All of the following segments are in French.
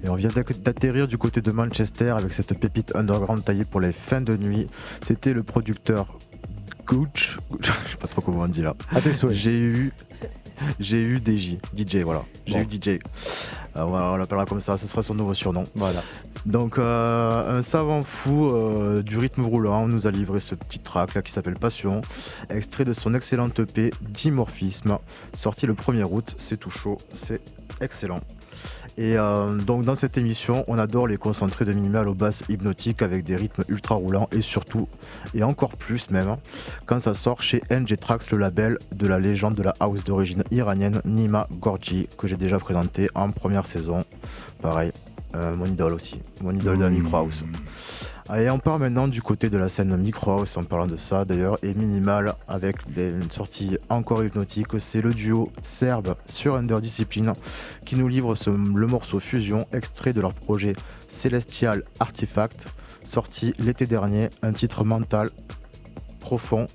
Et on vient d'atterrir du côté de Manchester avec cette pépite underground taillée pour les fins de nuit. C'était le producteur Gooch. Je sais pas trop comment on dit là. À tes souhaits. J'ai eu DJ, voilà. J'ai eu DJ. Voilà, on l'appellera comme ça, ce sera son nouveau surnom. Voilà. Donc un savant fou du rythme roulant nous a livré ce petit track là qui s'appelle Passion, extrait de son excellente EP Dimorphisme, sorti le 1er août. C'est tout chaud, c'est excellent. Et donc dans cette émission, on adore les concentrés de minimal aux basses hypnotiques avec des rythmes ultra roulants et surtout, et encore plus même, quand ça sort chez NG Trax, le label de la légende de la house d'origine iranienne Nima Gorgi, que j'ai déjà présenté en première saison. Pareil, mon idole aussi, mon idole de la micro house. Allez, on part maintenant du côté de la scène micro house en parlant de ça d'ailleurs, et minimal avec une sortie encore hypnotique. C'est le duo serbe sur Under Discipline qui nous livre le morceau Fusion, extrait de leur projet Celestial Artifact, sorti l'été dernier, un titre mental profond,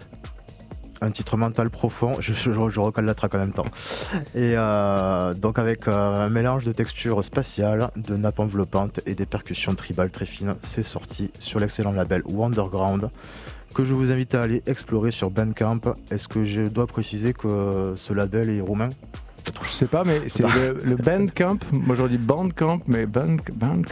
je recale la track en même temps. Et donc avec un mélange de textures spatiales, de nappes enveloppantes et des percussions tribales très fines, c'est sorti sur l'excellent label Wonderground, que je vous invite à aller explorer sur Bandcamp. Est-ce que je dois préciser que ce label est roumain ? Je sais pas, mais c'est le Bandcamp. Moi j'aurais dit Bandcamp, mais Bandcamp.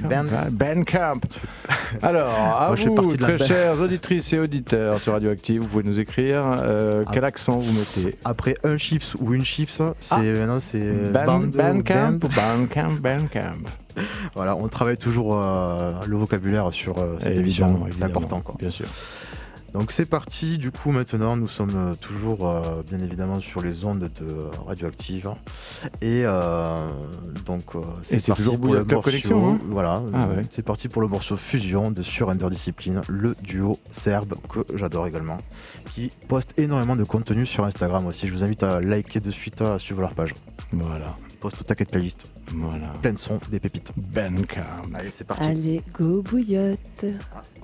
Alors, à vous, très chères auditrices et auditeurs sur Radioactive, vous pouvez nous écrire quel accent vous mettez. Après un chips ou une chips, maintenant c'est Bandcamp ou Bandcamp. Voilà, on travaille toujours le vocabulaire sur cette émission, c'est important quoi. Bien sûr. Donc c'est parti, du coup maintenant nous sommes toujours bien évidemment sur les ondes de Radioactive et donc c'est toujours Bouillacteur Collection, hein. Voilà, ouais. C'est parti pour le morceau Fusion de Sur Under Discipline, le duo serbe que j'adore également, qui poste énormément de contenu sur Instagram aussi. Je vous invite à liker de suite, à suivre leur page. Voilà. Ils postent tout un paquet de playlists. Voilà. Plein de sons, des pépites. Bandcamp. Allez, c'est parti. Allez, go bouillotte.